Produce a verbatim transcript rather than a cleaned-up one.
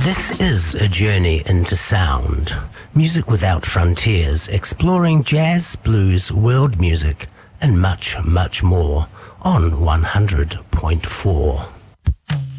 This is a journey into sound. Music without frontiers, exploring jazz, blues, world music, and much, much more on one hundred point four.